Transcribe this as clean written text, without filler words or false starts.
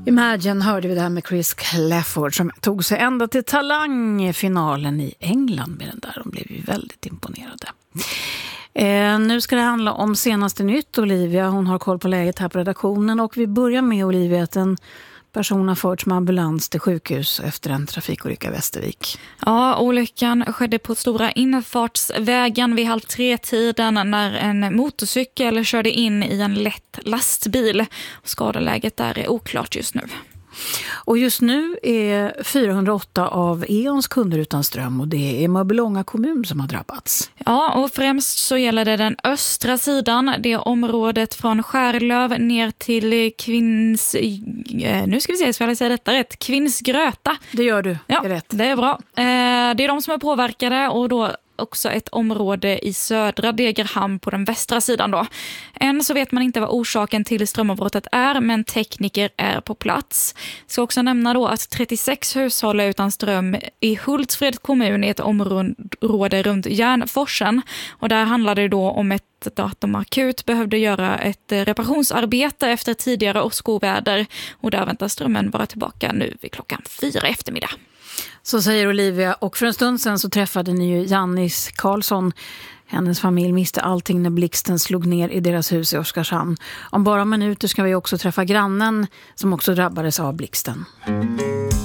Imagine hörde vi det här med Chris Clafford som tog sig ända till Talang-finalen i England med den där. De blev ju väldigt imponerade. Nu ska det handla om senaste nytt. Olivia, hon har koll på läget här på redaktionen. Och vi börjar med Olivia att en person har förts med ambulans till sjukhus efter en trafikolycka i Västervik. Ja, olyckan skedde på stora infartsvägen vid 2:30 när en motorcykel körde in i en lätt lastbil. Skadeläget där är oklart just nu. Och just nu är 408 av E.ONs kunder utan ström och det är Mörbylånga kommun som har drabbats. Ja, och främst så gäller det den östra sidan. Det är området från Skärlöv ner till Kvinsgröta. Det gör du, ja, det är rätt. Det är bra. Det är de som är påverkade och då också ett område i södra Degerhamn på den västra sidan då. Än så vet man inte vad orsaken till strömavbrottet är, men tekniker är på plats. Ska också nämna då att 36 hushåll är utan ström i Hultsfred kommun i ett område runt Järnforsen. Och där handlade det då om att de akut behövde göra ett reparationsarbete efter tidigare åskoväder. Och där väntar strömmen vara tillbaka nu vid 4:00 eftermiddag. Så säger Olivia, och för en stund sedan så träffade ni ju Jannis Karlsson. Hennes familj miste allting när blixten slog ner i deras hus i Oskarshamn. Om bara minuter ska vi också träffa grannen som också drabbades av blixten.